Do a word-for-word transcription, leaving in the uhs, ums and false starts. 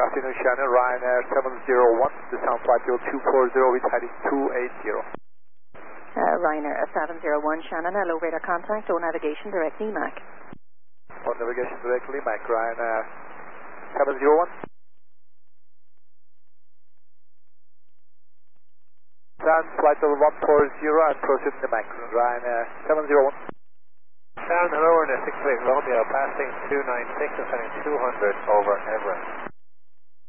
afternoon, Shannon. Ryanair seven zero one, descent flight level two four zero with heading two eight zero. Uh, Ryanair seven zero one, Shannon, hello, radar contact, O navigation, direct E M A C. On navigation directly, Mac Ryanair seven zero one. Descent flight level one four zero and proceed to Mac Ryanair seven zero one. Sound hello, in a six eight Romeo, passing two nine six and sending two hundred over Everest.